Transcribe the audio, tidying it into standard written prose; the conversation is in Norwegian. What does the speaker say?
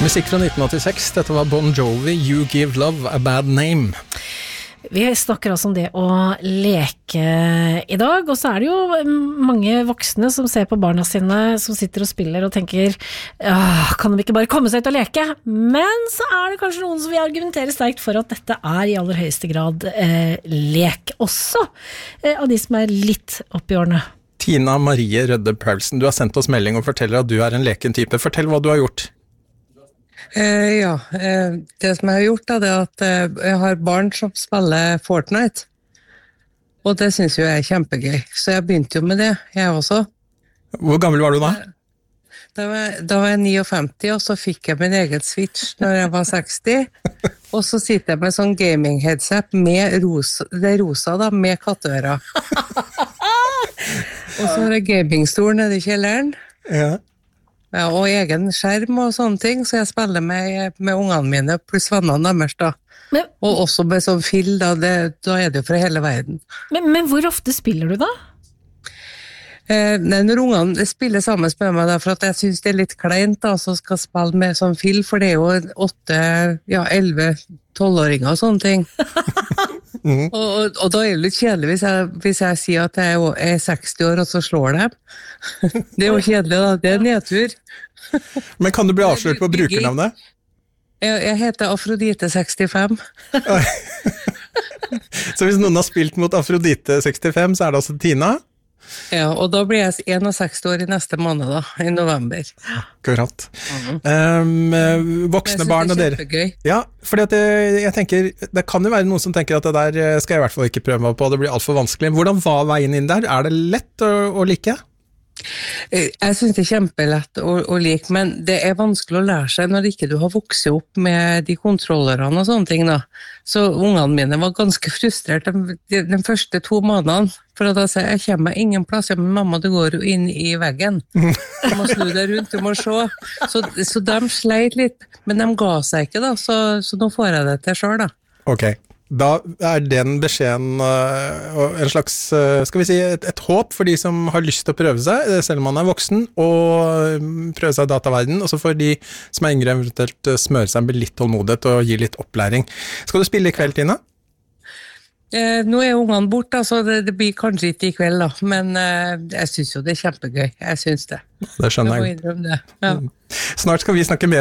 Musikk fra 1986, dette var Bon Jovi, You Give Love a Bad Name. Vi snakker altså om det å leke i dag, og så det jo mange voksne som ser på barna sine som sitter og spiller og tenker, kan de ikke bare komme seg ut og leke? Men så det kanskje noen som vil argumentere sterkt for at dette i aller høyeste grad lek også, av de som litt opp i årene. Tina Marie Rødde Paulsen, du har sendt oss melding og forteller at du en leken type. Fortell hva du har gjort. Det som jeg har gjort det at jeg har barn som spiller Fortnite, og det synes jo jeg kjempegøy, så jeg begynte jo med det, jeg også. Hvor gammel var du da? Da var jeg 59, og så fikk jeg min egen Switch når jeg var 60, og så sitter jeg med sånn gaming-headset med rosa da, med katteører. Og så har jeg gamingstol nede i kjelleren. Ja, og egen skjerm og sånne ting, så jeg spiller med ungene mine, pluss vennene deres da. Og også med sånn film, da det jo fra hele verden. Men hvor ofte spiller du da? Når ungene spiller sammen med meg da, for at jeg synes det litt kleint da, så skal spille med sånn film, for det jo 8, 11, 12-åringer og sånne ting. Og da det litt kjedelig hvis jeg sier at jeg 60 år og så slår dem. Det jo kjedelig da, det nedtur. Men kan du bli avslørt på brukernavnet? Jeg heter Afrodite 65. Så hvis noen har spilt mot Afrodite 65, så det altså Tina? Ja, og da blir jeg 61 år i neste måned da, i november. Akkurat. Voksne barn og dere. Jeg synes det kjempegøy. Ja, fordi at jeg tenker, det kan jo være noen som tenker at det der skal jeg i hvert fall ikke prøve meg på, det blir alt for vanskelig. Hvordan var veien inn der? Det lett å like? Jeg synes det kjempelett å like, men det vanskelig å lære seg når ikke du har vokset opp med de kontrollerne og sånne ting da. Så ungene mine var ganske frustrert de første 2 månedene, for at jeg kommer meg ingen plass. Ja, men mamma, du går jo inn i veggen. Du må snu deg rundt, du må se. Så de sleit litt, men de ga seg ikke da, så nå får jeg det til selv da. Ok. Da den beskjeden en slags, skal vi si, et håp for de som har lyst til å prøve seg, selv om man voksen, og prøve seg i dataverden, og så får de som yngre eventuelt smøre seg med litt tålmodighet og gi litt opplæring. Skal du spille i kveld, Tina? Nå ungene borte, så det blir kanskje ikke i kveld da, men jeg synes jo det kjempegøy, jeg synes det. Det skjønner jeg. Jeg må innrømme det, ja. Snart skal vi snakke mer